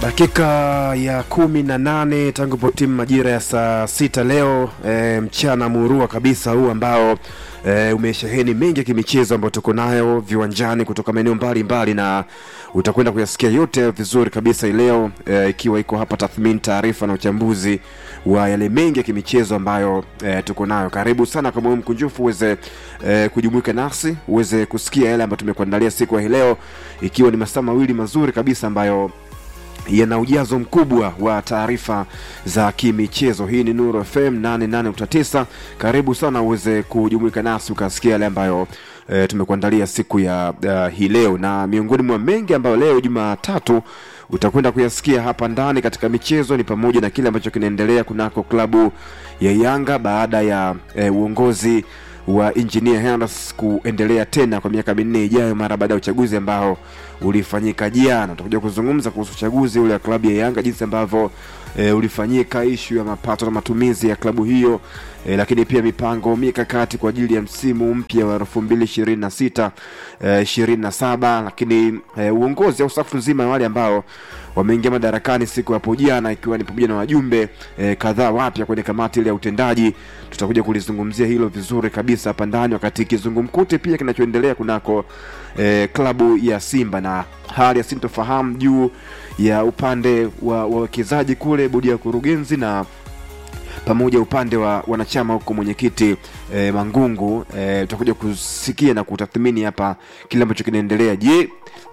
Dakika ya 18 tangu potimu majira ya saa 6 leo mchana murua kabisa huu ambao umesheheni mengi ya kimichezo ambayo tuko nayo viwanjani kutoka maeneo mbalimbali, na utakwenda kuyasikia yote vizuri kabisa leo, ikiwa iko hapa tathmini, taarifa na uchambuzi wa yale mengi ya kimichezo ambayo tuko nayo. Karibu sana kama wewe mkunjufu uweze kujumuika nasi, uweze kusikia yale ambayo tumekuandalia siku ya leo, ikiwa ni masaa mawili mazuri kabisa ambayo yana ujazo mkubwa wa taarifa za kimichezo. Hii ni Nuru FM 88.9. Karibu sana uweze kujumuika nasi ukasikia yale ambayo tumekuandalia siku ya hii leo, na miongoni mwa mengi ambayo leo Jumatatu utakwenda kuyasikia hapa ndani katika michezo ni pamoja na kile ambacho kinaendelea kunako klabu ya Yanga baada ya uongozi wa Engineer Harris kuendelea tena kwa miaka 4 ijayo mara baada ya uchaguzi ambao ulifanyika jana. Tutakuja kuzungumza kuhusu uchaguzi ule wa klabu ya Yanga, jinsi ambavyo ulifanyika, issue ya mapato na matumizi ya klabu hiyo, lakini pia mipango mikakati kwa ajili ya msimu mpya wa 2026 27, lakini uongozi au safu nzima wale ambao wameingia madarakani siku hapo jana, ikiwa ni pamoja na wajumbe kadhaa wapya kwenye kamati ile ya utendaji. Tutakuja kulizungumzia hilo vizuri kabisa hapa ndani, wakati kizungumkuti pia kinachoendelea kunako klabu ya Simba na hali ya sintofahamu juu ya upande wa wawekezaji kule, bodi ya kurugenzi na pamoja upande wa wanachama huko mwenyekiti Mangungu. Tutakuja kusikia na kutathmini hapa kile ambacho kinaendelea. Je,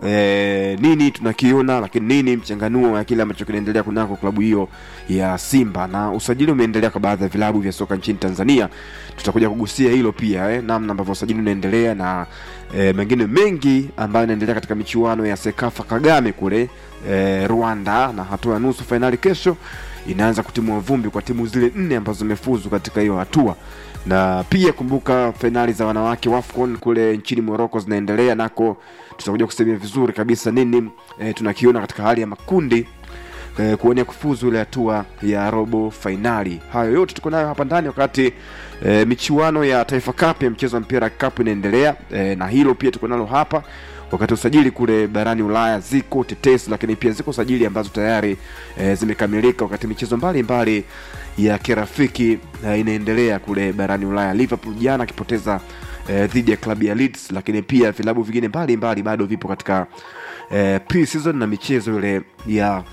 nini tunakiona, lakini nini mchanganuo wa kile ambacho kinaendelea kunako klabu hiyo ya Simba, na usajili umeendelea kwa baadhi ya vilabu vya soka nchini Tanzania. Tutakuja kugusia hilo pia, namna ambavyo usajili unaendelea na mengine mengi ambayo yanaendelea katika michuano ya Sekafa Kagame kule Rwanda, na hatua ya nusu finali kesho inaanza kutimua vumbi kwa timu zile 4 ambazo zimefuzu katika hiyo hatua. Na pia kumbuka finali za wanawake WAFCON kule nchini Morocco zinaendelea, nako tutakuja kusemea vizuri kabisa nini tunakiona katika hali ya makundi kuonea kufuzu ile hatua ya robo finali. Hayo yote tuko nayo hapa ndani, wakati michuano ya Taifa Cup ya mchezo wa mpira cup inaendelea, na hilo pia tuko nalo hapa, wakati usajili kule barani Ulaya ziko tetesi, lakini pia ziko sajili ambazo tayari zimekamilika, wakati michezo mbalimbali ya kirafiki inaendelea kule barani Ulaya. Liverpool jana akipoteza dhidi ya klabu ya Leeds, lakini pia vilabu vingine mbalimbali bado vipo katika pre-season na michezo ile ya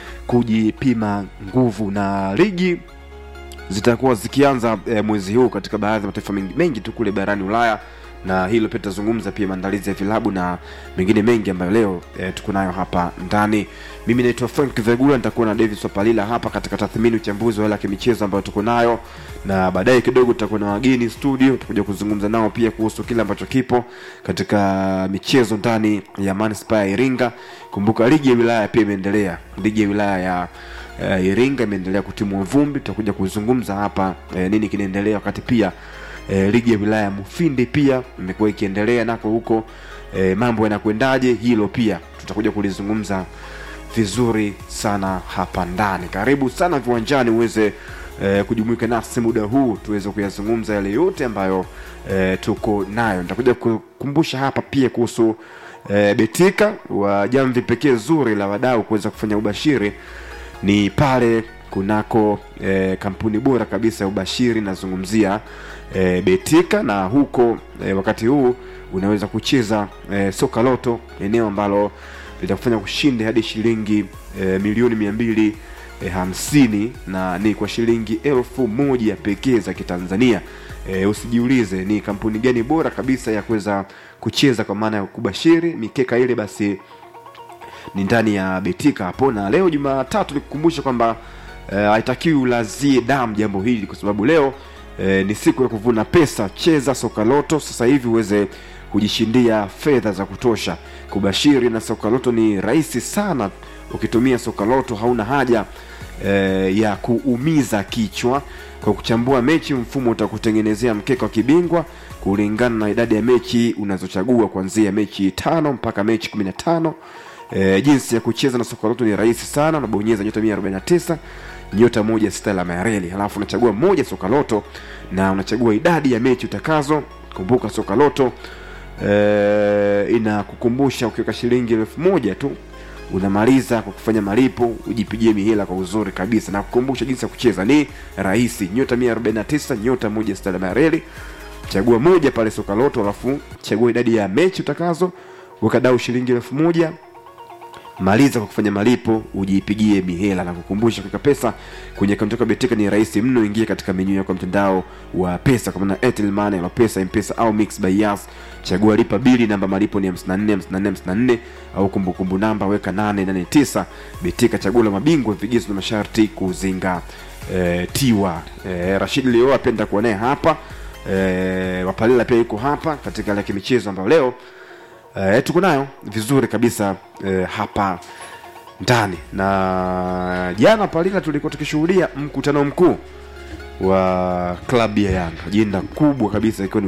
kujipima nguvu, na ligi zitakuwa zikianza mwezi huu katika baadhi ya mataifa mengi tu kule barani Ulaya, na hilo pia tutazungumza pia maandalizi ya vilabu na mengine mengi ambayo leo tuko nayo hapa ndani. Mimi naitwa Frank Vegula, nitakuwa na David Sopalila hapa katika tathmini uchambuzi wa ile michezo ambayo tuko nayo, na baadaye kidogo tutakuwa na wageni studio, tutakuja kuzungumza nao pia kuhusu kile ambacho kipo katika michezo ndani ya Manispaa ya Iringa. Kumbuka ligi ya wilaya pia imeendelea, ligi ya wilaya ya Iringa imeendelea kutimua vumbi. Tutakuja kuzungumza hapa nini kinaendelea, wakati pia ligi ya wilaya Mufindi pia imekuwa ikiendelea nako huko, mambo yanakwendaje, hilo pia tutakuja kulizungumza vizuri sana hapa ndani. Karibu sana viwanjani uweze kujumuika nasi muda huu tuweze kuyazungumza yale yote ambayo tuko nayo. Nitakuja kukumbusha hapa pia kuhusu Betika wa jamvi pekee zuri la wadau kuweza kufanya ubashiri ni pale kunako kampuni bora kabisa ya ubashiri, nazungumzia Betika, na huko wakati huu unaweza kucheza soka loto, eneo ambalo litakufanya kushinde hadi shilingi milioni 250, na ni kwa shilingi 1000 pekee za Kitanzania. Usijiulize ni kampuni gani bora kabisa ya kuweza kucheza kwa maana ya kubashiri mikeka ile, basi ni ndani ya Betika hapo. Na leo Jumatatu nikukumbusha kwamba haitakiwi ulazie damu jambo hili, kwa sababu leo ni siku ya kuvuna pesa. Cheza soka loto sasa hivi uweze kujishindia fedha za kutosha. Kubashiri na soka loto ni rahisi sana. Ukitumia soka loto hauna haja ya kuumiza kichwa kwa kuchambua mechi. Mfumo utakutengenezea mkeka wa kibingwa kulingana na idadi ya mechi unazochagua, kuanzia mechi 5 mpaka mechi 15. Jinsi ya kucheza na soka loto ni rahisi sana. Unabonyeza nyota 149 nyota 1 stela mareli, halafu unachagua moja soka loto na unachagua idadi ya mechi utakazo. Kumbuka soka loto inakukumbusha ukiweka shilingi 1000 tu unamaliza kwa kufanya malipo, ujipigie mihela kwa uzuri kabisa. Na kukumbusha jinsi ya kucheza ni rahisi. Nyota 149 nyota 1 star mareli. Chagua moja pale soka loto, alafu chagua idadi ya mechi utakazo, weka dau shilingi 1000. Maliza kwa kufanya malipo, ujipigie mihela. Na kukumbusha kuweka pesa kwenye akaunti yako Betika ni rahisi mno. Ingia katika menu yako ya mtandao wa pesa kama na Airtel Money, au Pesa, M-Pesa au Mix by Yas. Chagua lipa bili, namba malipo ni 54 au kumbukumbu namba weka 889. Betika, chagua la mabingwa, vigezo na masharti kuzinga tiwa. Rashid leo apenda kuwa naye hapa. Wapalela pia yuko hapa katika ile michezo ambayo leo tuko nayo vizuri kabisa hapa ndani. Na jana Palila tulikuwa tukishuhudia mkutano mkuu wa klabu ya Yanga. Ajenda kubwa kabisa ikiwa ni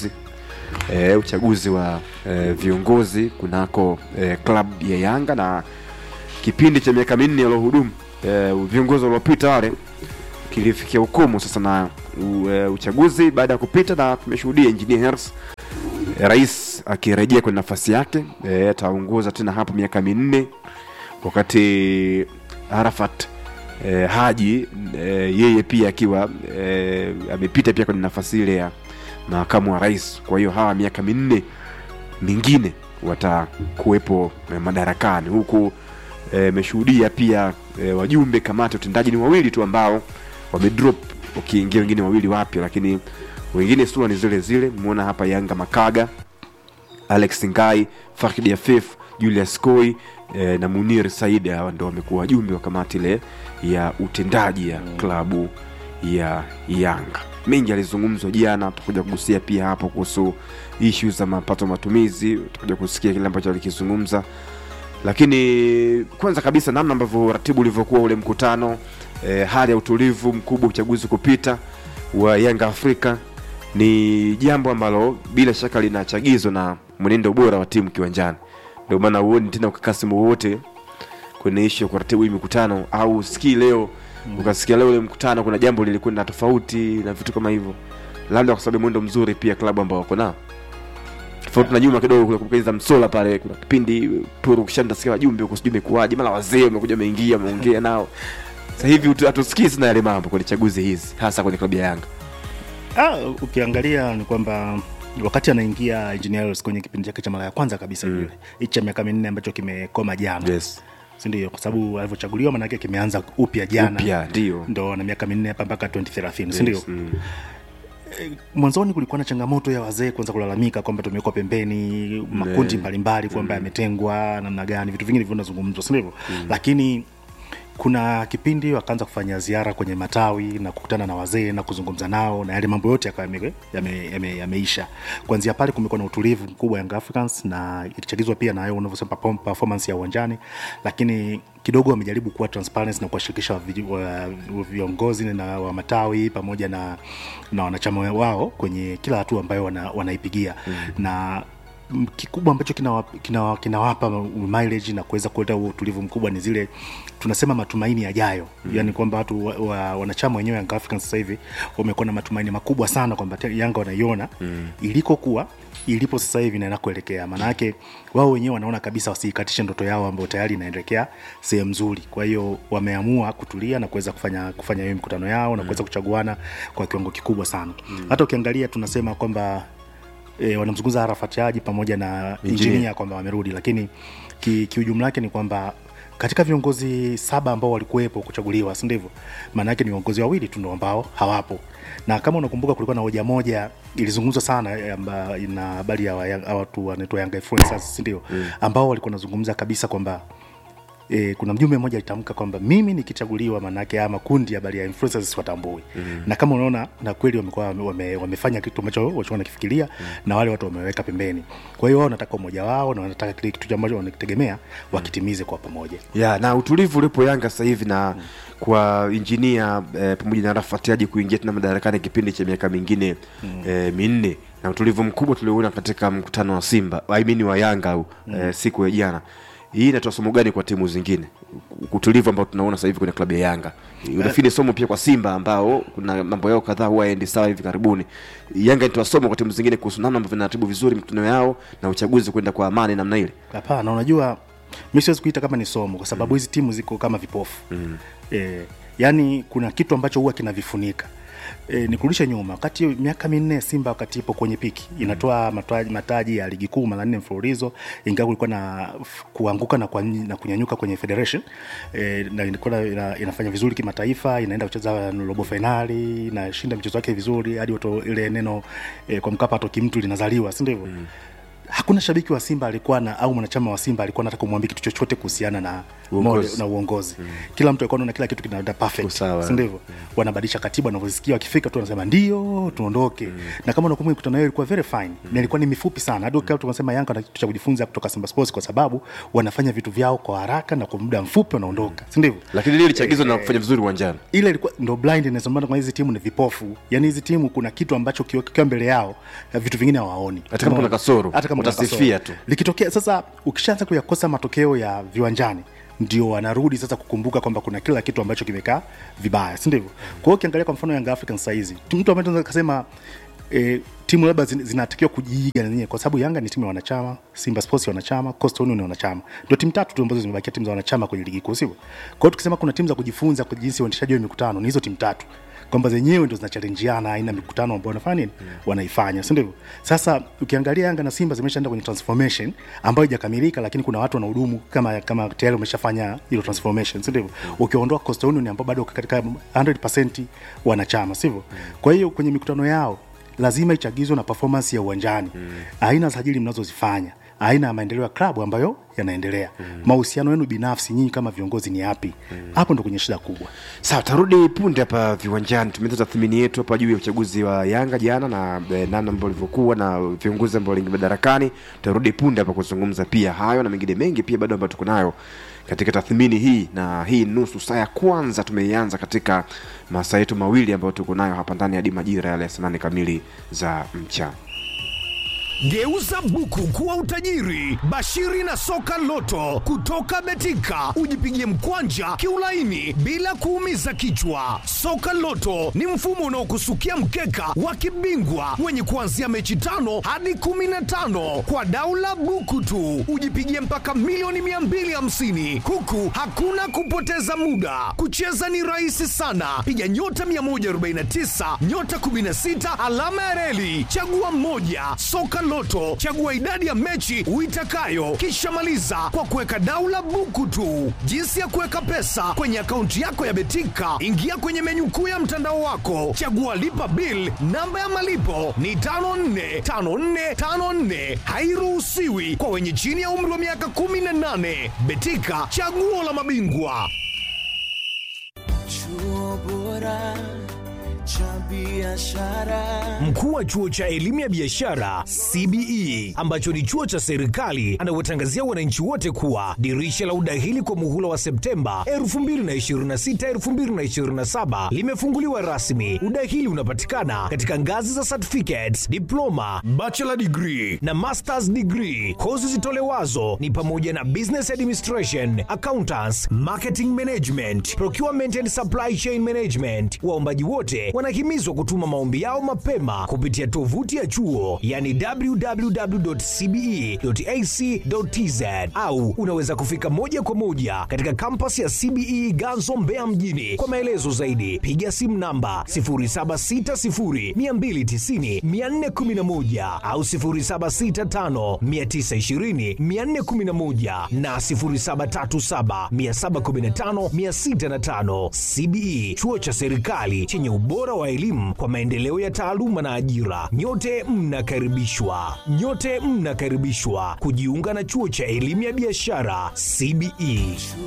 uchaguzi wa viongozi kunako klabu ya Yanga. Na kipindi cha miaka 4 aliyohudumu viongozi waliopita wale kilifikia hukumu sasa, na uchaguzi baada ya kupita, na tumeshuhudia Engineer Hersi rais akirejea kwenye nafasi yake. Ataongoza tena hapo miaka 4, wakati Arafat Haji yeye pia akiwa amepita pia kwenye nafasi ile ya makamu wa rais. Kwa hiyo hawa miaka 4 mingine watakuwepo madarakani, huku meshuhudia pia wajumbe kamati utendaji ni wawili tu ambao wamedrop, ukiingia wengine wawili wapya, lakini wengine sura ni zile zile. Muona hapa Yanga Makaga, Alex Ngai, Fakhidi Afif, Julius Koi na Munir Said. Hao ndio wamekuwa wajumbe wa kamati ile ya utendaji ya klabu ya Yanga. Mengi alizungumzwa jana, tutakuja kugusia pia hapo kuhusu issues za mapato matumizi, tutakuja kusikia kile ambacho alikizungumza. Lakini kwanza kabisa namna ambavyo ratibu ulivyokuwa ule mkutano, hali ya utulivu mkubwa uchaguzi kupita wa Yanga Afrika ni jambo ambalo bila shaka linachagizwa na mwenendo bora wa timu kiwanjani. Ndio maana uone tena ukakasimu wote kwenye issue kwa ratibu hii mikutano, au sikii leo ukasikia leo ile mkutano kuna jambo lilikwenda tofauti na vitu kama hivyo, labda kwa sababu mwendo mzuri pia klabu ambao wako nao. Tofauti na nyuma kidogo kule kupenza Msola pale, kuna kipindi puru kishanda sikia wajumbe huko sijui imekuaje, mara wazee wamekuja wameingia wameongea nao. Sasa hivi hatusikii sana yale mambo kwenye chaguzi hizi, hasa kwenye klabu ya Yanga. Ukiangalia ni kwamba wakati anaingia Engineers kwenye kipindi chake cha mara ya kwanza kabisa yule hicho miaka 4 ambacho kimekoma jana. Yes. Si ndio? Kwa sababu alivyochaguliwa maana yake kimeanza upya jana. Upya ndio na miaka 4 hapa mpaka 2030, si ndio? Mwanzoni kulikuwa na changamoto ya wazee kwanza kulalamika kwamba tumekuwa pembeni, makundi mbalimbali kwamba yametengwa namna gani, vitu vingine vinazungumzwa, si ndivyo? Lakini kuna kipindi wakaanza kufanya ziara kwenye matawi na kukutana na wazee na kuzungumza nao, na yale mambo yote yakawa yameisha. Kuanzia pale kumekuwa na utulivu mkubwa Young Africans, na ilichagizwa pia na hayo unavyosema performance ya uwanjani. Lakini kidogo wamejaribu kuwa transparent na kuwashirikisha viongozi na wa matawi pamoja na wanachama wao kwenye kila hatua ambayo wanaipigia. Na kikubwa ambacho kinawapa mileage na kuweza kuleta utulivu mkubwa ni zile tunasema matumaini yajayo. Yani kwamba watu wanachama wenyewe Young Africans sasa hivi wamekuwa na matumaini makubwa sana kwamba Yanga wanaiona ilikokuwa ilipo sasa hivi na inakoelekea. Maana yake wao wenyewe wanaona kabisa wasikatishe ndoto yao ambayo tayari inaelekea sehemu nzuri. Kwa hiyo wameamua kutulia na kuweza kufanya hiyo mikutano yao na kuweza kuchaguana kwa kiwango kikubwa sana. Hata ukiangalia tunasema kwamba wanamzungumza Arafat Haji pamoja na Engineer kwamba wamerudi, lakini kiujumla yake ni kwamba katika viongozi 7 ambao walikuwepo kuchaguliwa, si ndivyo? Maana yake ni viongozi wawili tu ndio ambao hawapo. Na kama unakumbuka kulikuwa na hoja moja ilizungumzwa sana ina habari ya watu wanaitwa Young Influencers, si ndio? Ambao walikuwa wanazungumza kabisa kwamba kuna mjumbe mmoja alitamka kwamba mimi nikichaguliwa maana yake ama kundi ya bali ya influencers watambui. Na kama unaona na kweli wamekuwa wamefanya kitu ambacho wao wanakifikiria na wale watu wameweka pembeni. Kwa hiyo wao wanataka umoja wao na wanataka kile kitu ambacho wanakitegemea wakitimize kwa pamoja. Na utulivu ulipo Yanga sasa hivi na kwa Engineer pamoja na Arafat Haji kuingia tena madarakani kipindi cha miaka mingine 4, na utulivu mkubwa tuliona katika mkutano wa Simba wa Yanga siku ya jana. Hii inatoa somo gani kwa timu zingine? Utulivu ambao tunaona sasa hivi kwenye klabu ya Yanga. Unafini somo pia kwa Simba ambao kuna mambo yao kadhaa huwa yaendi sawa hivi karibuni. Yanga inatoa somo kwa timu zingine kuhusu namna ambavyo wanaratibu vizuri mikutano yao na uchaguzi kwenda kwa amani namna ile. Hapana, unajua Mimi siwezi kuita kama ni somo kwa sababu hizi timu ziko kama vipofu. Yani kuna kitu ambacho huwa kinavifunika. Nikurudishe nyuma, wakati miaka 4 Simba wakati ipo kwenye piki inatoa mataji ya ligi kuu mara 4 mfululizo, ingawa kulikuwa na kuanguka na kunyanyuka kwenye federation, na ilikuwa inafanya vizuri kimataifa, inaenda kucheza robo finali na shinda michezo yake vizuri hadi ile neno kwa Mkapa atoki mtu linazaliwa, si ndivyo? Hakuna shabiki wa Simba alikuwa au mwanachama wa Simba alikuwa anataka kumwambia kitu chochote kuhusiana na uongozi. Kila mtu alikuwa anaona kila kitu kinaenda perfect, si ndivyo? Wanabadilisha katiba wanavyosikia, wakifika tu wanasema ndio tuondoke. Na kama unakumbuka mkutano wao ilikuwa very fine. Na ilikuwa ni mifupi sana. Hadi wakati tunasema Yanga na kitu cha kujifunza kutoka Simba Sports kwa sababu wanafanya vitu vyao kwa haraka na kwa muda mfupi wanaondoka, si ndivyo? Lakini ile ilichagizwa na kufanya vizuri uwanjani. Ile ilikuwa ndio blindness, maana kwa hizi timu ni vipofu. Yaani hizi timu kuna kitu ambacho kikiwa mbele yao vitu vingine hawaoni. Hata kama kuna kasoro, utasifia tu. Likitokea sasa ukishaanza kuyakosa matokeo ya viwanjani ndio wanarudi sasa kukumbuka kwamba kuna kila kitu ambacho kimekaa vibaya, si ndivyo? Kwa hiyo ukiangalia kwa mfano Young Africans saizi, mtu ambaye tunaweza kusema timu labda zinatakiwa kujiiga nyenyewe kwa sababu Yanga ni timu ya wanachama, Simba Sports wanachama, Coastal Union ni wanachama. Ndio timu tatu tu ambazo zimebakia timu za wanachama kwenye ligi kuu, sivyo? Kwa hiyo tukisema kuna timu za kujifunza kwa jinsi uendeshaji wa mikutano ni hizo timu tatu. Kwamba zenyewe ndio zinachallengeana aina mikutano ambayo wanafanya nini? Wanaifanya, si ndivyo? Sasa ukiangalia Yanga na Simba zimeshaenda kwenye transformation ambayo haijakamilika, lakini kuna watu wanahudumu kama tayari wameshafanya hilo transformation, si ndivyo? Ukiondoa Coastal Union ambao bado katika 100% wanachama, sivyo? Kwa hiyo kwenye mikutano yao lazima ichagizwe na performance ya uwanjani. Aina za sajili mnazozifanya, aina ya maendeleo ya klabu ambayo yanaendelea. Mahusiano yenu binafsi nyinyi kama viongozi ni yapi? Hapo ndo kwenye shida kubwa. Sawa, tarudi punde hapa viwanjani. Tumeanza tathmini yetu hapa juu ya uchaguzi wa Yanga jana na namna ambavyo ilivyokuwa na viongozi ambao waliingia madarakani. Tarudi punde hapa kuzungumza pia hayo na mengine mengi pia bado ambayo tuko nayo katika tathmini hii, na hii nusu saa ya kwanza tumeianza katika masaa yetu mawili ambayo tuko nayo hapa ndani hadi majira ya saa 8 kamili za mchana. Geuza buku kuwa utajiri. Bashiri na soka loto kutoka Betika. Ujipigie mkwanja kiulaini bila kuumiza kichwa. Soka loto ni mfumo unaokusukia mkeka wa kibingwa wenye kuanzia mechi 5 hadi 15 kwa daula buku tu. Ujipigie mpaka milioni 250 huku hakuna kupoteza muda. Kucheza ni rahisi sana. Piga nyota 149 nyota 16 alama ya reli, chagua moja. Soka Loto, chagua idadi ya mechi uitakayo, kisha maliza kwa kuweka daula buku tu. Jinsi ya kuweka pesa kwenye akaunti yako ya Betika, ingia kwenye menyu kuu ya mtandao wako, chagua lipa bill. Namba ya malipo ni 545454. Hairuhusiwi kwa wenye chini ya umri wa miaka 18. Betika, chaguo la mabingwa. Chuo bora cha biashara. Mkuu wa chuo cha elimu ya biashara CBE ambacho ni chuo cha serikali anawatangazia wananchi wote kuwa dirisha la udahili kwa muhula wa Septemba 2026-2027 limefunguliwa rasmi. Udahili unapatikana katika ngazi za certificates, diploma, bachelor degree na masters degree. Kozi zitolewazo ni pamoja na business administration, accountants, marketing management, procurement and supply chain management. Waombaji wote wanahimizwa kutuma maombi yao mapema kupitia tovuti ya chuo, yani www.cbe.ac.tz, au unaweza kufika moja kwa moja katika kampasi ya CBE Ganzo Mbeya mjini. Kwa maelezo zaidi piga simu namba 0760290411 au 0765920411 na 0737715605. CBE, chuo cha serikali chenye ubora wa elimu kwa maendeleo ya taaluma na ajira. Nyote mnakaribishwa. Nyote mnakaribishwa kujiunga na chuo cha elimu ya biashara CBE.